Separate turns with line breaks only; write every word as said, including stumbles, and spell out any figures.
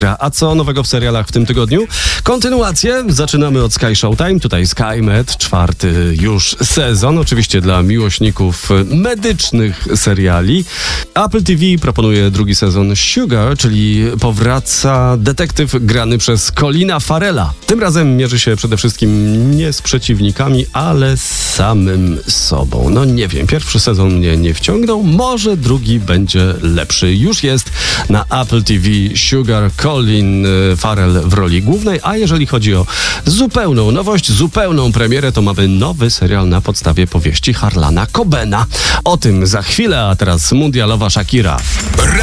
A co nowego w serialach w tym tygodniu? Kontynuację. Zaczynamy od Sky Showtime. Tutaj SkyMed, czwarty już sezon. Oczywiście dla miłośników medycznych seriali. Apple T V proponuje drugi sezon Sugar, czyli powraca detektyw grany przez Colina Farrella. Tym razem mierzy się przede wszystkim nie z przeciwnikami, ale z samym sobą. No nie wiem, pierwszy sezon mnie nie wciągnął. Może drugi będzie lepszy. Już jest na Apple T V Sugar, Colin Farrell w roli głównej, a jeżeli chodzi o zupełną nowość, zupełną premierę, to mamy nowy serial na podstawie powieści Harlana Cobena. O tym za chwilę, a teraz mundialowa Shakira.